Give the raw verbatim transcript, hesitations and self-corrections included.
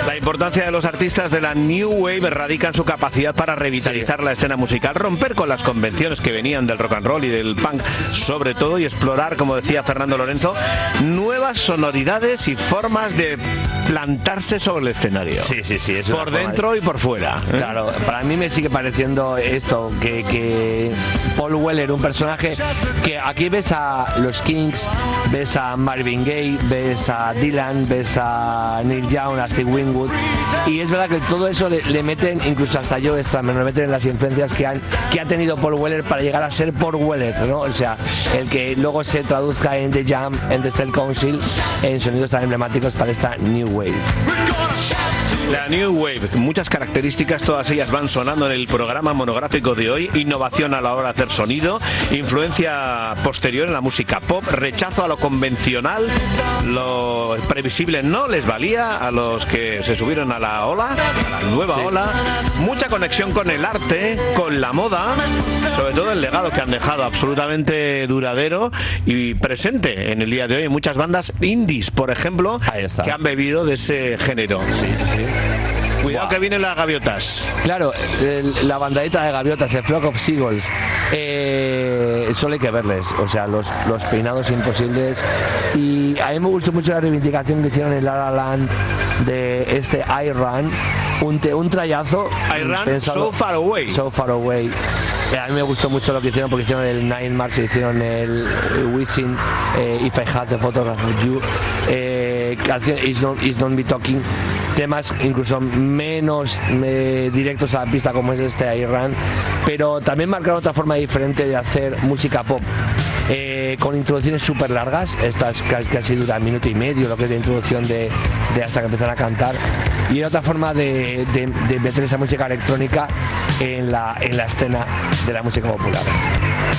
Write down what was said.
La importancia de los artistas de la New Wave radica en su capacidad para revitalizar sí. la escena musical, romper con las convenciones que venían del rock and roll y del punk sobre todo, y explorar, como decía Fernando Lorenzo, nuevas sonoridades y formas de plantarse sobre el escenario. Sí, sí, sí. Es por dentro de... y por fuera. ¿eh? Claro, para mí me sigue pareciendo esto, que, que Paul Weller, un personaje que aquí ves a los Kings, ves a Marvin Gaye, ves a Dylan, ves a Neil Young, a Steve Winwood, y es verdad que todo eso le, le meten, incluso hasta yo extra, me lo meten en las influencias que, han, que ha tenido Paul Weller para llegar a ser Paul Weller, ¿no? O sea, el que luego se traduzca en The Jam, en The Steel Council, en sonidos tan emblemáticos para esta New Wave. La New Wave, muchas características, todas ellas van sonando en el programa monográfico de hoy. Innovación a la hora de hacer sonido, influencia posterior en la música pop, rechazo a lo convencional, lo previsible no les valía a los que se subieron a la ola, a la nueva sí. ola, mucha conexión con el arte, con la moda, sobre todo el legado que han dejado absolutamente duradero y presente en el día de hoy en muchas bandas indies, por ejemplo, que han bebido de ese género. Sí, sí. Cuidado wow. que vienen las gaviotas. Claro, el, la bandadita de gaviotas, el Flock of Seagulls, eh, solo hay que verles, o sea, los, los peinados imposibles. Y a mí me gustó mucho la reivindicación que hicieron en La La Land de este I Run, un, te, un trayazo. I Run, So Far Away. So Far Away. Eh, a mí me gustó mucho lo que hicieron, porque hicieron el Nine Mars, hicieron el, el Wishing, eh, If I Had the Photograph of You, eh, canción It's Not, It's Not Me Talking. Temas incluso menos eh, directos a la pista como es este I Run, pero también marcaron otra forma diferente de hacer música pop, eh, con introducciones súper largas, estas casi, casi duran minuto y medio, lo que es la introducción de, de hasta que empiezan a cantar, y era otra forma de, de, de meter esa música electrónica en la, en la escena de la música popular.